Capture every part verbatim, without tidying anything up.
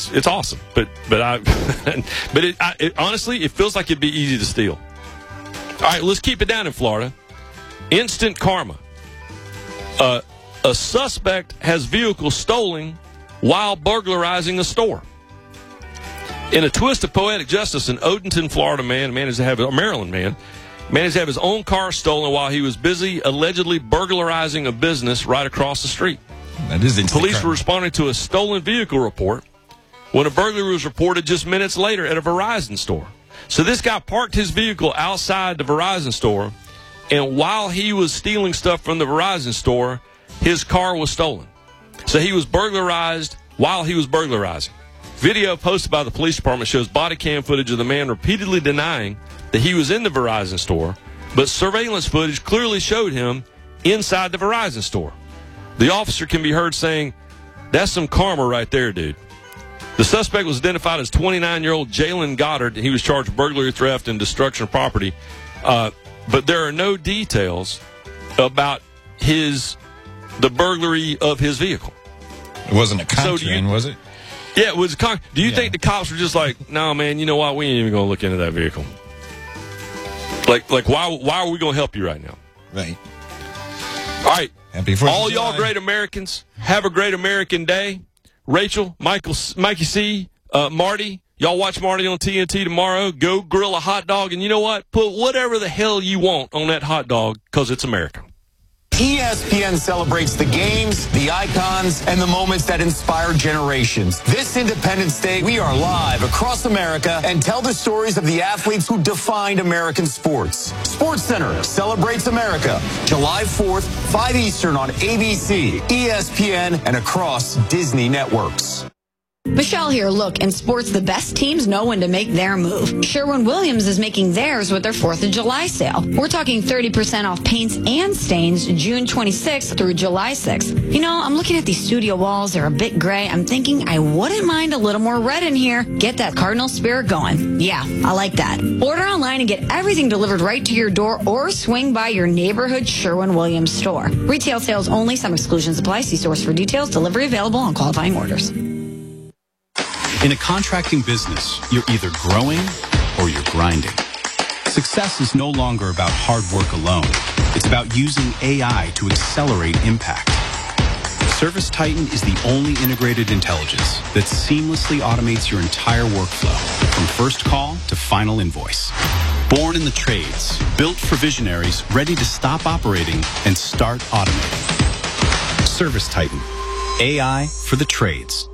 it's it's awesome. But but I but it, I, it honestly it feels like it'd be easy to steal. All right, let's keep it down in Florida. Instant karma. Uh, a suspect has vehicle stolen while burglarizing a store. In a twist of poetic justice, an Odenton, Florida man managed to have a Maryland man managed to have his own car stolen while he was busy allegedly burglarizing a business right across the street. That is instant Police karma. were responding to a stolen vehicle report when a burglary was reported just minutes later at a Verizon store. So this guy parked his vehicle outside the Verizon store, and while he was stealing stuff from the Verizon store, his car was stolen. So he was burglarized while he was burglarizing. Video posted by the police department shows body cam footage of the man repeatedly denying that he was in the Verizon store, but surveillance footage clearly showed him inside the Verizon store. The officer can be heard saying, "That's some karma right there, dude." The suspect was identified as twenty-nine-year-old Jalen Goddard. He was charged with burglary, theft, and destruction of property. Uh, but there are no details about his the burglary of his vehicle. It wasn't a So do contraband, you- was it? Yeah, it was. a Con- Do you Yeah. think the cops were just like, "No, man, you know what? We ain't even going to look into that vehicle." Like, like why? Why are we going to help you right now? Right. All right. Happy Fourth All of y'all July. great Americans, have a great American day. Rachel, Michael, Mikey C, uh, Marty, y'all watch Marty on T N T tomorrow. Go grill a hot dog, and you know what? Put whatever the hell you want on that hot dog, because it's America. E S P N celebrates the games, the icons, and the moments that inspire generations. This Independence Day, we are live across America and tell the stories of the athletes who defined American sports. SportsCenter celebrates America, July fourth, five Eastern on A B C, E S P N, and across Disney networks. Michelle here. Look, in sports, the best teams know when to make their move. Sherwin-Williams is making theirs with their fourth of July sale. We're talking thirty percent off paints and stains June twenty-sixth through July sixth. You know, I'm looking at these studio walls. They're a bit gray. I'm thinking I wouldn't mind a little more red in here. Get that Cardinal spirit going. Yeah, I like that. Order online and get everything delivered right to your door, or swing by your neighborhood Sherwin-Williams store. Retail sales only. Some exclusions apply. See stores for details. Delivery available on qualifying orders. In a contracting business, you're either growing or you're grinding. Success is no longer about hard work alone. It's about using A I to accelerate impact. ServiceTitan is the only integrated intelligence that seamlessly automates your entire workflow, from first call to final invoice. Born in the trades, built for visionaries ready to stop operating and start automating. ServiceTitan, A I for the trades.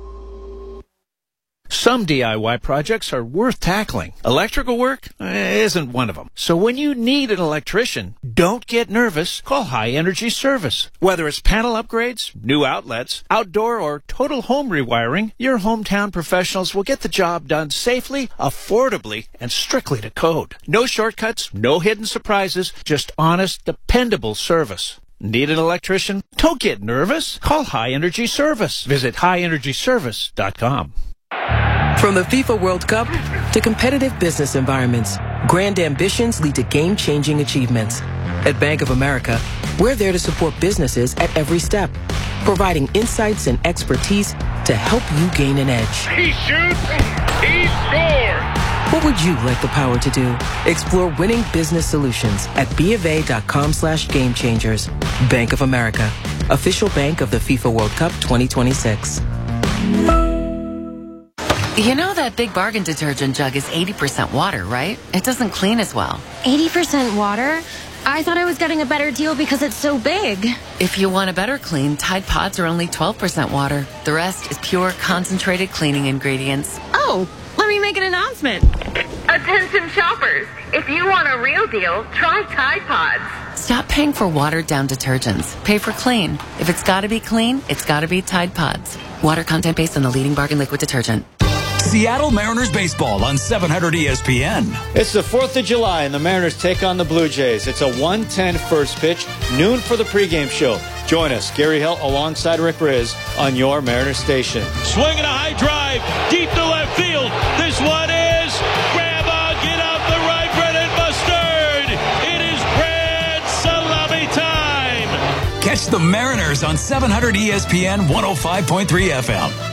Some D I Y projects are worth tackling. Electrical work isn't one of them. So when you need an electrician, don't get nervous. Call High Energy Service. Whether it's panel upgrades, new outlets, outdoor or total home rewiring, your hometown professionals will get the job done safely, affordably, and strictly to code. No shortcuts, no hidden surprises, just honest, dependable service. Need an electrician? Don't get nervous. Call High Energy Service. Visit high energy service dot com. From the FIFA World Cup to competitive business environments, grand ambitions lead to game-changing achievements. At Bank of America, we're there to support businesses at every step, providing insights and expertise to help you gain an edge. He shoots, he scores! What would you like the power to do? Explore winning business solutions at BofA.com slash game changers. Bank of America, official bank of the FIFA World Cup twenty twenty-six. You know that Big Bargain detergent jug is eighty percent water, right? It doesn't clean as well. eighty percent water? I thought I was getting a better deal because it's so big. If you want a better clean, Tide Pods are only twelve percent water. The rest is pure, concentrated cleaning ingredients. Oh, let me make an announcement. Attention shoppers, if you want a real deal, try Tide Pods. Stop paying for watered-down detergents. Pay for clean. If it's gotta be clean, it's gotta be Tide Pods. Water content based on the leading bargain liquid detergent. Seattle Mariners baseball on seven hundred E S P N. It's the fourth of July, and the Mariners take on the Blue Jays. It's a one ten first pitch, noon for the pregame show. Join us, Gary Helt alongside Rick Riz on your Mariners station. Swinging a high drive, deep to left field. This one is grab on, get up the right, bread and mustard. It is bread salami time. Catch the Mariners on seven hundred E S P N one oh five point three F M.